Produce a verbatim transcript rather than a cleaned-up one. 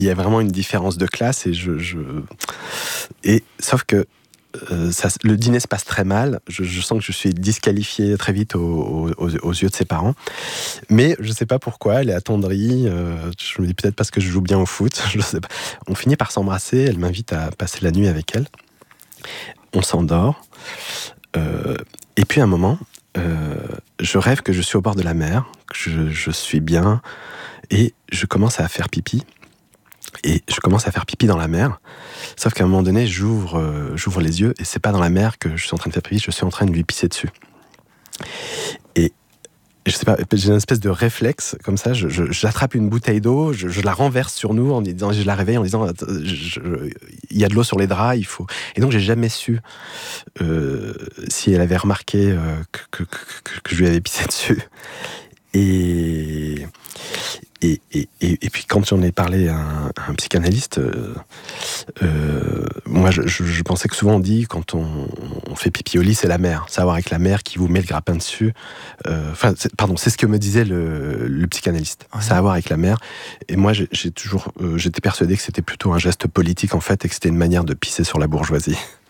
il y a vraiment une différence de classe et je, je... et sauf que euh, ça, le dîner se passe très mal. Je, je sens que je suis disqualifié très vite aux, aux, aux yeux de ses parents, mais je sais pas pourquoi. Elle est attendrie. Euh, je me dis peut-être parce que je joue bien au foot. Je sais pas. On finit par s'embrasser. Elle m'invite à passer la nuit avec elle. On s'endort. Euh, et puis à un moment, euh, je rêve que je suis au bord de la mer, que je, je suis bien, et je commence à faire pipi. Et je commence à faire pipi dans la mer. Sauf qu'à un moment donné, j'ouvre, euh, j'ouvre les yeux et c'est pas dans la mer que je suis en train de faire pipi, je suis en train de lui pisser dessus. Et je sais pas, j'ai une espèce de réflexe comme ça. Je, je, j'attrape une bouteille d'eau, je, je la renverse sur nous en disant, je la réveille en disant, il y a de l'eau sur les draps, il faut. Et donc j'ai jamais su euh, si elle avait remarqué euh, que, que, que, que je lui avais pissé dessus. Et Et, et, et, et puis quand j'en ai parlé à un, à un psychanalyste, euh, euh, moi je, je, je pensais que souvent on dit quand on, on fait pipi au lit, c'est la mère. C'est avoir avec la mère qui vous met le grappin dessus. Enfin, euh, pardon, c'est ce que me disait le, le psychanalyste. Ouais. C'est avoir avec la mère. Et moi j'ai, j'ai toujours, euh, j'étais persuadé que c'était plutôt un geste politique en fait et que c'était une manière de pisser sur la bourgeoisie.